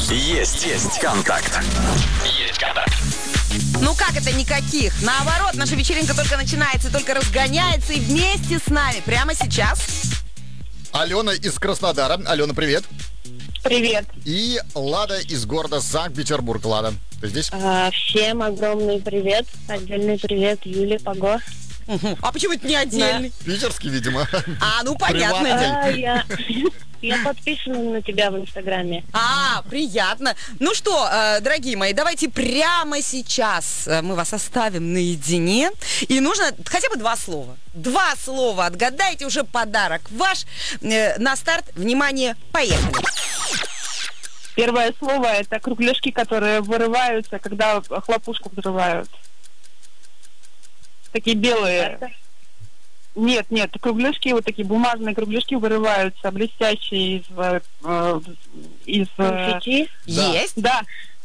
Есть контакт. Есть контакт. Ну как это никаких? Наоборот, наша вечеринка только начинается, только разгоняется, и вместе с нами прямо сейчас Алена из Краснодара. Алена, привет. Привет. И Лада из города Санкт-Петербург. Лада, ты здесь? Всем огромный привет. Отдельный привет Юле Пого. А почему это не отдельный? Питерский, видимо. Ну понятно. Я подписана на тебя в Инстаграме. Приятно. Ну что, дорогие мои, давайте прямо сейчас мы вас оставим наедине. И нужно хотя бы 2 слова. 2 слова отгадайте, уже подарок ваш. На старт, внимание, поехали. Первое слово — это кругляшки, которые вырываются, когда хлопушку взрывают. Такие белые. Нет, кругляшки, вот такие бумажные кругляшки вырываются, блестящие из конфетти. Да. Есть? Да.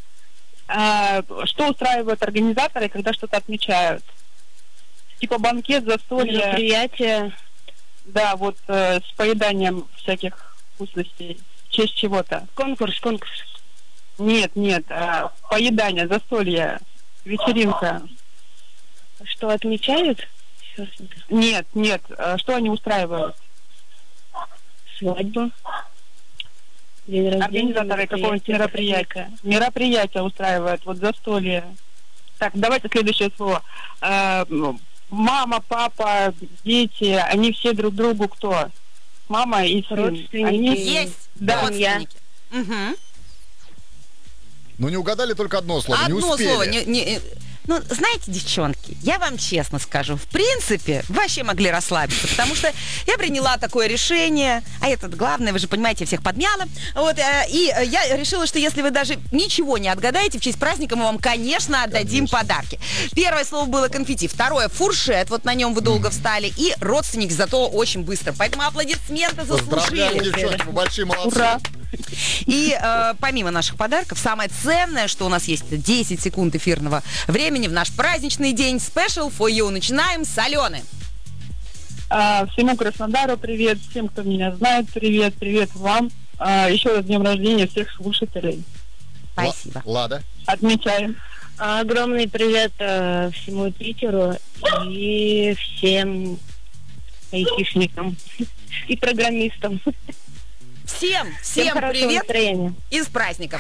Что устраивают организаторы, когда что-то отмечают? Типа банкет, застолье. Мероприятие. Да, вот с поеданием всяких вкусностей. В честь чего-то. Конкурс. Нет, поедание, застолье, вечеринка. Что отмечают? Нет, что они устраивают? Свадьбу. День рождения. Организаторы какого-нибудь мероприятия. Мероприятия устраивают, вот застолье. Так, давайте следующее слово. Мама, папа, дети, они все друг другу кто? Мама и сын. Родственники. Они... Есть, да, родственники. Угу. Ну, не угадали только одно слово, не Одно успели. слово. Ну, знаете, девчонки, я вам честно скажу, в принципе, вообще могли расслабиться, потому что я приняла такое решение, а это главное, вы же понимаете, я всех подмяла, вот, и я решила, что если вы даже ничего не отгадаете, в честь праздника мы вам, конечно, отдадим подарки. Первое слово было конфетти, второе фуршет, вот на нем вы долго встали, и родственники зато очень быстро, поэтому аплодисменты Поздравляем, заслужили. девчонки, вы большие молодцы. Ура! И помимо наших подарков, самое ценное, что у нас есть, 10 секунд эфирного времени в наш праздничный день. Special for you. Начинаем с Алены. Всему Краснодару привет, всем, кто меня знает, привет вам. Еще раз с днем рождения всех слушателей. Спасибо. Лада. Отмечаем. Огромный привет всему Питеру и всем айтишникам и программистам. Всем хорошего привет настроения. и с праздником.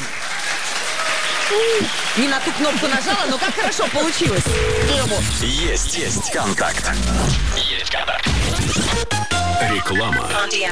Не на ту кнопку нажала, но как хорошо получилось. Есть контакт. Есть контакт. Реклама.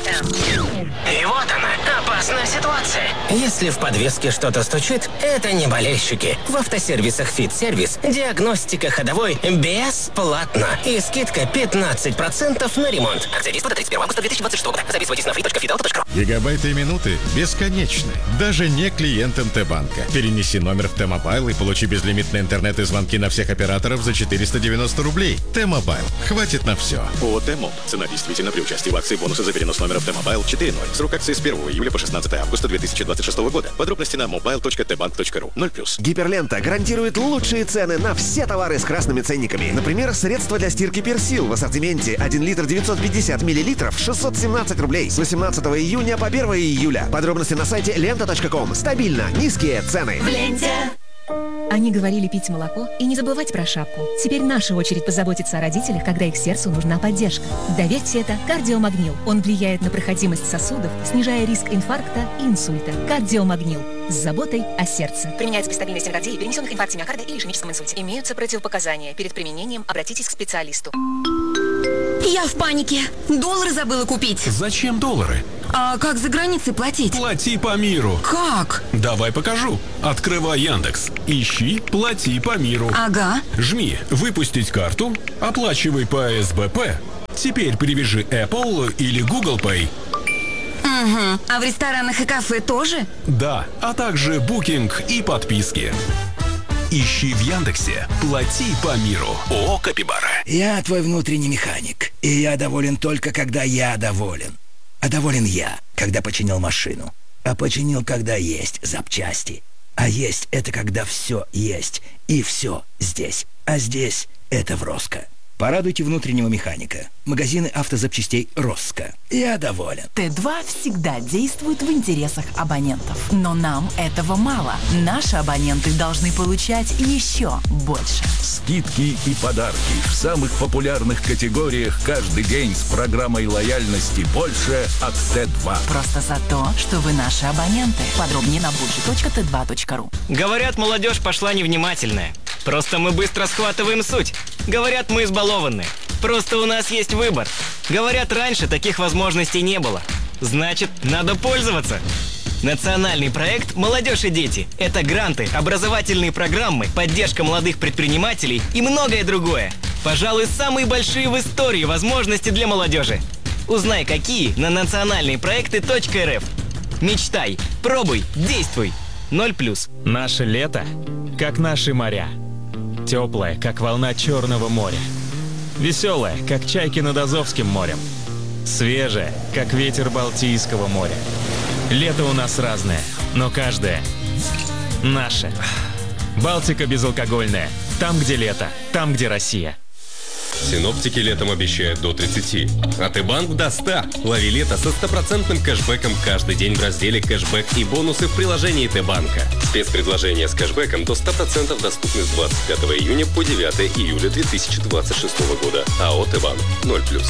И вот она, опасная ситуация. Если в подвеске что-то стучит, это не болельщики. В автосервисах «Фит-сервис» диагностика ходовой бесплатно. И скидка 15% на ремонт. Акция действует до 31 августа 2026 года. Записывайтесь на free.fitalto.ru. Гигабайты и минуты бесконечны, даже не клиентам Т-банка. Перенеси номер в Т-мобайл и получи безлимитный интернет и звонки на всех операторов за 490 рублей. Т-мобайл. Хватит на все. ООО «Т-моб». Цена действительно при участии в акции бонуса за перенос номера в Т-мобайл 4.0. Срок акции с 1 июля по 16 августа 2026 года. Подробности на mobile.tbank.ru. 0+. Гиперлента гарантирует лучшие цены на все товары с красными ценниками. Например, средства для стирки Персил в ассортименте 1 литр 950 миллилитров 617 рублей с 18 июня по 1 июля. Подробности на сайте lenta.com. Стабильно низкие цены. Они говорили пить молоко и не забывать про шапку. Теперь наша очередь позаботиться о родителях, когда их сердцу нужна поддержка. Доверьте это кардиомагнил. Он влияет на проходимость сосудов, снижая риск инфаркта и инсульта. Кардиомагнил. С заботой о сердце. Применяется при стабильной стенокардии, перенесенных инфаркте миокарда или ишемическом инсульте. Имеются противопоказания. Перед применением обратитесь к специалисту. Я в панике. Доллары забыла купить. Зачем доллары? А как за границей платить? Плати по миру. Как? Давай покажу. Открывай Яндекс. Ищи «Плати по миру». Ага. Жми «Выпустить карту», оплачивай по СБП. Теперь привяжи Apple или Google Pay. Угу. А в ресторанах и кафе тоже? Да, а также букинг и подписки. Ищи в Яндексе «Плати по миру». ООО «Капибара». Я твой внутренний механик, и я доволен только, когда я доволен. А доволен я, когда починил машину. А починил, когда есть запчасти. А есть — это когда все есть, и все здесь. А здесь — это Вроско. Порадуйте внутреннего механика. Магазины автозапчастей «Роско». Я доволен. Т2 всегда действует в интересах абонентов. Но нам этого мало. Наши абоненты должны получать еще больше. Скидки и подарки в самых популярных категориях каждый день с программой лояльности «Больше» от Т2. Просто за то, что вы наши абоненты. Подробнее на budget.t2.ru. Говорят, молодежь пошла невнимательная. Просто мы быстро схватываем суть. Говорят, мы избалованы. Просто у нас есть выбор. Говорят, раньше таких возможностей не было. Значит, надо пользоваться. Национальный проект «Молодежь и дети» – это гранты, образовательные программы, поддержка молодых предпринимателей и многое другое. Пожалуй, самые большие в истории возможности для молодежи. Узнай, какие на национальныйпроекты.рф. Мечтай, пробуй, действуй. 0+. Наше лето, как наши моря. Теплое, как волна Черного моря. Веселое, как чайки над Азовским морем. Свежее, как ветер Балтийского моря. Лето у нас разное, но каждое наше. Балтика безалкогольная. Там, где лето, там, где Россия. Синоптики летом обещают до 30, а Т-банк до 100. Лови лето со 100% кэшбэком каждый день в разделе «Кэшбэк» и бонусы в приложении Т-банка. Спецпредложения с кэшбэком до 100% доступны с 25 июня по 9 июля 2026 года. АО «Т-банк» 0+.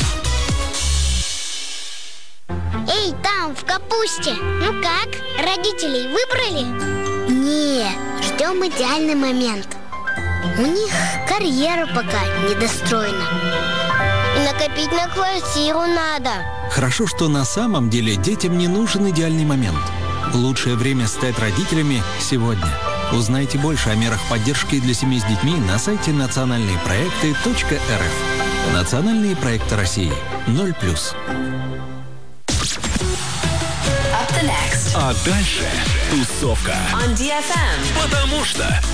Эй, там, в капусте! Ну как, родителей выбрали? Нет, ждем идеальный момент. У них карьера пока недостроена. И накопить на квартиру надо. Хорошо, что на самом деле детям не нужен идеальный момент. Лучшее время стать родителями сегодня. Узнайте больше о мерах поддержки для семей с детьми на сайте национальныепроекты.рф. Национальные проекты России. 0+. А дальше тусовка. On DFM. Потому что